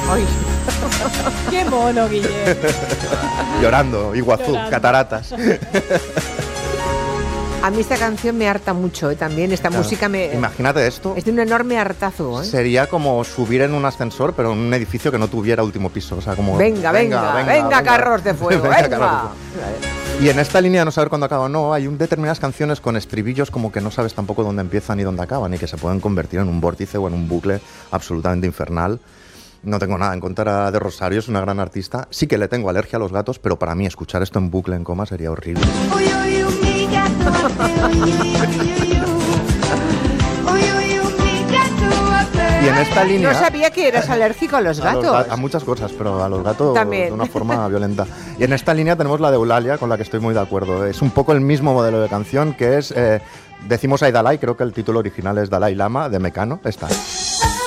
Ay. ¡Qué mono, Guillem! Llorando, Iguazú, Llorando. cataratas. A mí esta canción me harta mucho, también. Esta Claro. música me... Imagínate esto. Es de un enorme hartazo, ¿eh? Sería como subir en un ascensor, pero en un edificio que no tuviera último piso. O sea, como. Venga, carros de fuego, Venga, venga. carros de fuego. Y en esta línea de no saber cuándo acaba, no, hay determinadas canciones con estribillos como que no sabes tampoco dónde empiezan ni dónde acaban y que se pueden convertir en un vórtice o en un bucle absolutamente infernal. No tengo nada en contra de Rosario, es una gran artista. Sí que le tengo alergia a los gatos, pero para mí escuchar esto en bucle en coma sería horrible. Y en esta línea... No sabía que eras alérgico a los gatos. A muchas cosas, pero a los gatos También. de una forma violenta. Y en esta línea tenemos la de Eulalia, con la que estoy muy de acuerdo. Es un poco el mismo modelo de canción, que es... decimos Ay Dalai, creo que el título original es Dalai Lama, de Mecano. Esta.